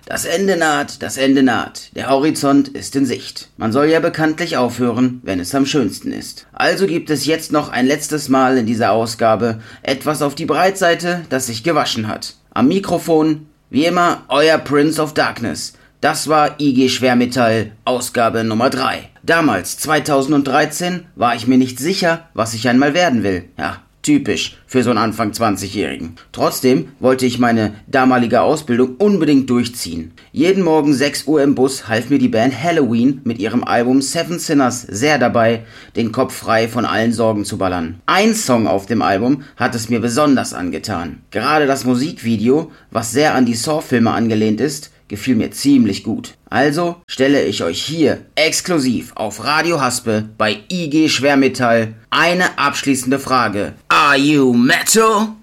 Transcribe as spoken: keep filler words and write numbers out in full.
Das Ende naht, das Ende naht, der Horizont ist in Sicht. Man soll ja bekanntlich aufhören, wenn es am schönsten ist. Also gibt es jetzt noch ein letztes Mal in dieser Ausgabe etwas auf die Breitseite, das sich gewaschen hat. Am Mikrofon, wie immer, euer Prince of Darkness. Das war I G Schwermetall, Ausgabe Nummer drei. Damals, zweitausenddreizehn, war ich mir nicht sicher, was ich einmal werden will. Ja, typisch für so einen Anfang zwanzigjährigen. Trotzdem wollte ich meine damalige Ausbildung unbedingt durchziehen. Jeden Morgen sechs Uhr im Bus half mir die Band Halloween mit ihrem Album Seven Sinners sehr dabei, den Kopf frei von allen Sorgen zu ballern. Ein Song auf dem Album hat es mir besonders angetan. Gerade das Musikvideo, was sehr an die Saw-Filme angelehnt ist, gefiel mir ziemlich gut. Also stelle ich euch hier exklusiv auf Radio Haspe bei I G Schwermetall eine abschließende Frage. Are you metal?